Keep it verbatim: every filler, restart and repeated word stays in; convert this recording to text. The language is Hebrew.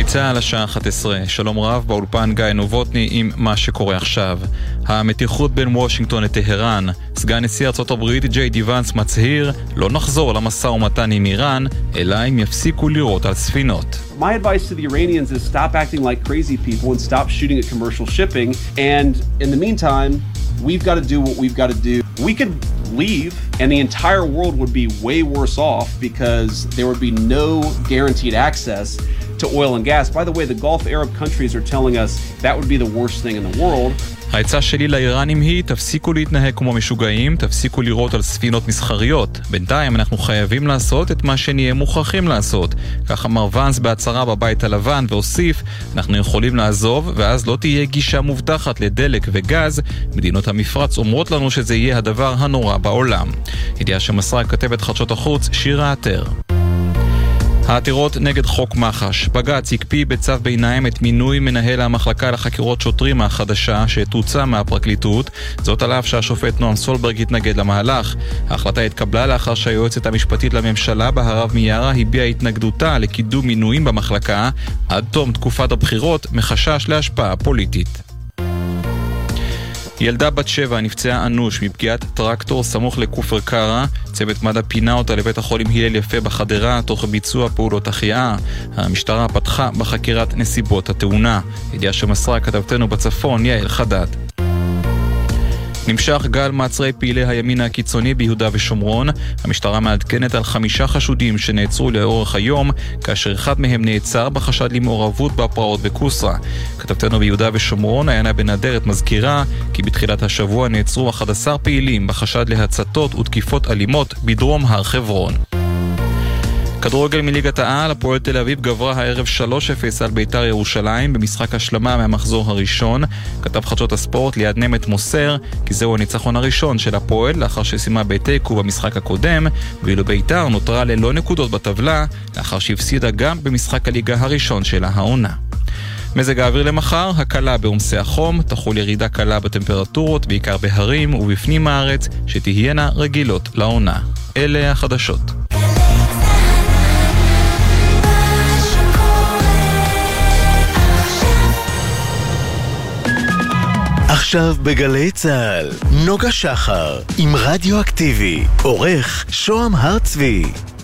צהל השעה אחת עשרה, שלום רב, באולפן גיא נובוטני עם מה שקורה עכשיו. המתיחות בין וושינגטון לטהרן, סגן נשיא ארצות הברית ג'יי די ונס מצהיר, לא נחזור למשא ומתן עם איראן, אלא אם יפסיקו לירות על ספינות. My advice to the Iranians is stop acting like crazy people and stop shooting at commercial shipping, and in the meantime, we've got to do what we've got to do. We could leave and the entire world would be way worse off because there would be no guaranteed access to oil and gas. By the way, the Gulf Arab countries are telling us that would be the worst thing in the world. העצה שלי לאיראנים היא, תפסיקו להתנהג כמו משוגעים, תפסיקו לירות על ספינות מסחריות. בינתיים אנחנו חייבים לעשות את מה שנהיה מוכרחים לעשות. כך אמר ונס בהצהרה בבית הלבן והוסיף, אנחנו יכולים לעזוב ואז לא תהיה גישה מובטחת לדלק וגז. מדינות המפרץ אומרות לנו שזה יהיה הדבר הנורא בעולם. ידיעה שמסרה כתבת חדשות החוץ שירה עטר. העתירות נגד חוק מח"ש. בג"ץ הקפיא בצו ביניים את מינוי מנהל המחלקה לחקירות שוטרים החדשה שתוצא מהפרקליטות. זאת על אף שהשופט נועם סולברג התנגד למהלך. ההחלטה התקבלה לאחר שהיועצת המשפטית לממשלה בהרב מיארה הביעה התנגדותה לקידום מינויים במחלקה עד תום תקופת הבחירות מחשש להשפעה פוליטית. ילדה בת שבע נפצעה אנוש מפגיעת טרקטור סמוך לכופר קרה. צוות מד"א פינה אותה לבית החולים הלל יפה בחדרה תוך ביצוע פעולות החייאה. המשטרה פתחה בחקירת נסיבות התאונה. ידיעה שמסרה כתבתנו בצפון יעל חדד. נמשך גל מעצרי פעילי הימין הקיצוני ביהודה ושומרון. המשטרה מעדכנת על חמישה חשודים שנעצרו לאורך היום, כאשר אחד מהם נעצר בחשד למעורבות בפרעות בקוסרה. כתבתנו ביהודה ושומרון, עיינה בן אדרת מזכירה כי בתחילת השבוע נעצרו אחד עשר פעילים בחשד להצתות ותקיפות אלימות בדרום הר חברון. כדורגל מליגת העל, הפועל תל אביב גברה הערב שלוש אפס על ביתר ירושלים במשחק השלמה מהמחזור הראשון. כתב חדשות הספורט ליד נמת מוסר כי זהו הניצחון הראשון של הפועל לאחר שסיימה בתיקו במשחק הקודם, ואילו ביתר נותרה ללא נקודות בטבלה לאחר שהפסידה גם במשחק הליגה הראשון שלה העונה. מזג האוויר למחר, הקלה בעומסי החום, תחול ירידה קלה בטמפרטורות בעיקר בהרים ובפנים הארץ שתהיינה רגילות לעונה. אלה החדשות. עכשיו בגלי צהל, נוגה שחר עם רדיו אקטיבי, עורך שועם הרצבי.